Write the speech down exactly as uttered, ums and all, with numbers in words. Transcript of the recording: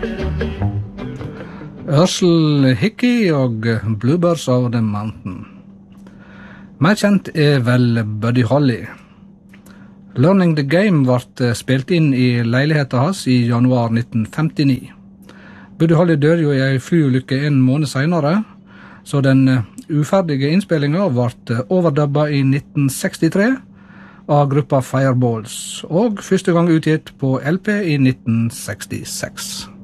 Earl Hickey og Bluebirds of the Mountain. Mer kjent er vel Buddy Holly. Learning the Game ble spilt inn i leiligheten hans i januar nitten femtini. Buddy Holly døde jo i en flyulykke en måned senere, så den uferdige innspillingen ble overdubba i nitten sekstitre av gruppa Fireballs, og første gang utgitt på L P i nitten sekstiseks.